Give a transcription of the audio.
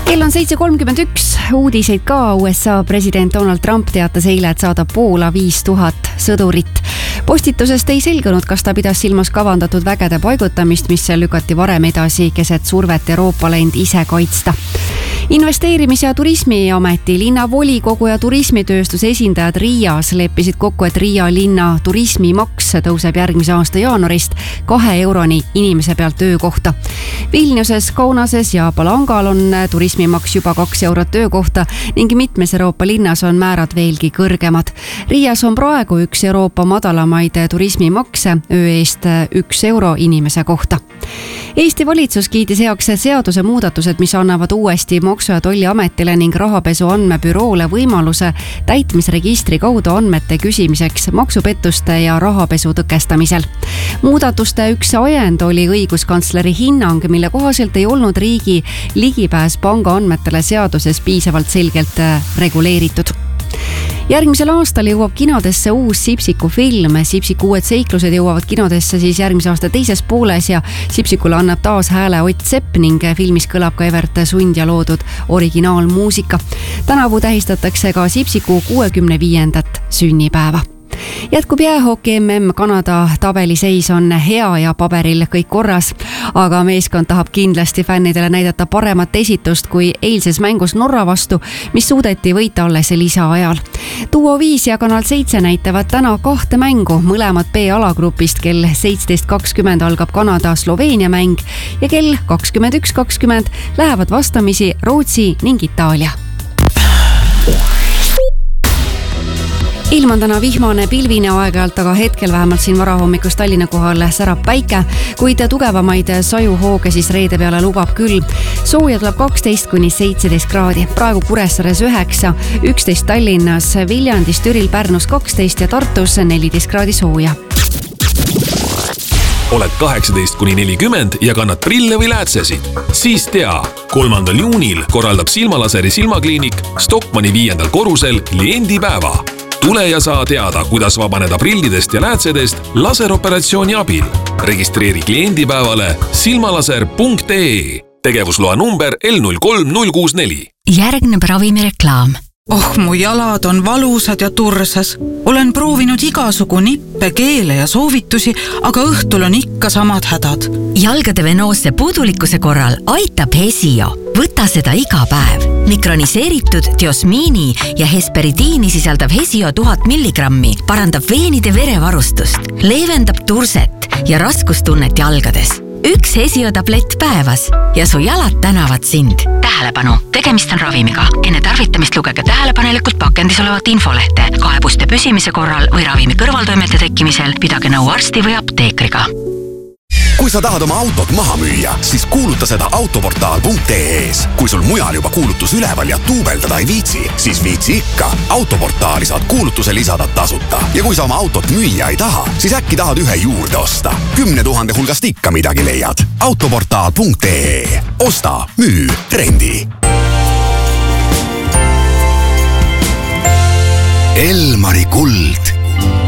Kell on 7:31, uudiseid ka. USA president Donald Trump teatas eile, et saadab Poola 5000 sõdurit. Postitusest ei selgunud, kas ta pidas silmas kavandatud vägede paigutamist, mis lükati varem edasi keset survet Euroopale end ise kaitsta. Investeerimis- ja turismiameti, linnavolikogu ja turismitööstuse esindajad Riias leppisid kokku, et Riia linna turismimaks tõuseb järgmise aasta jaanuarist 2 euroni inimese pealt töökohta. Vilniuses, Kaunases ja Palangal on turismimaks juba 2 eurot töökohta ning mitmes Euroopa linnas on määrad veelgi kõrgemad. Riias on praegu üks Euroopa madalamaid turismimakse, öö eest 1 euro inimese kohta. Eesti valitsus kiitis heaks seaduse muudatused, mis annavad uuesti Maksu- ja Tolliametile ning Rahapesu Andmebüroole võimaluse täitmisregistri kaudu andmete küsimiseks maksupettuste ja rahapesu tõkestamisel. Muudatuste üks ajend oli õiguskantsleri hinnang, mille kohaselt ei olnud riigi ligipääs panga andmetele seaduses piisavalt selgelt reguleeritud. Järgmisel aastal jõuab kinodesse uus Sipsiku film. Sipsiku uued seiklused jõuavad kinodesse siis järgmise aasta teises pooles ja Sipsikule annab taas hääle Ott Sepp ning filmis kõlab ka Evert Sundja loodud originaalmuusika. Tänavu tähistatakse ka Sipsiku 65. sünnipäeva. Jätkub jäähoki MM. Kanada tabeliseis on hea ja paberil kõik korras, aga meeskond tahab kindlasti fännidele näidata paremat esitust kui eilses mängus Norra vastu, mis suudeti võita alles lisaajal. Duo 5 ja Kanal 7 näitavad täna 2 mängu, mõlemad B-alagrupist. Kell 17:20 algab Kanada-Sloveenia mäng ja kell 21:20 lähevad vastamisi Rootsi ning Itaalia. Ilm on täna vihmane, pilvine aeg-ajalt, aga hetkel vähemalt siin varahommikust Tallinna kohal särab päike, kuid tugevamaid sajuhooge siis reede peale lubab küll. Sooja tuleb 12–17 kraadi. Praegu Kuressaares 9, 11 Tallinnas, Viljandis, Türil, Pärnus 12 ja Tartus 14 kraadi sooja. Oled 18–40 ja kannad prille või läätsesid? Siis tea, 3. juunil korraldab Silmalaseri silmakliinik Stockmanni 5. korrusel kliendipäeva. Tule ja saa teada, kuidas vabaneda prillidest ja läätsedest laseroperatsiooni abil. Registreeri kliendipäevale silmalaser.ee. Tegevusloa number L03064. Järgneb ravimireklaam. Mu jalad on valusad ja tursas. Olen proovinud igasugu nippe, keele ja soovitusi, aga õhtul on ikka samad hädad. Jalgade venoosse puudulikkuse korral aitab Hesio. Võta seda iga päev. Mikroniseeritud diosmiini ja hesperidiini sisaldav Hesio 1000 milligrammi parandab veenide verevarustust, leevendab turset ja raskustunnet jalgades. 1 Hesio tablett päevas ja su jalad tänavad sind. Tähelepanu, tegemist on ravimiga. Enne tarvitamist lugege tähelepanelikult pakendis olevat infolehte. Kaebuste püsimise korral või ravimi kõrvaltoimete tekkimisel pidage nõu arsti või apteekriga. Kui sa tahad oma autot maha müüa, siis kuuluta seda autoportaal.ee-s. Kui sul mujal juba kuulutus üleval ja tuubeldada ei viitsi, siis viitsi ikka. Autoportaali saad kuulutuse lisada tasuta. Ja kui sa oma autot müüa ei taha, siis äkki tahad ühe juurde osta. 10 000 hulgast ikka midagi leiad. Autoportaal.ee. Osta, müü, rendi. Elmari kuld.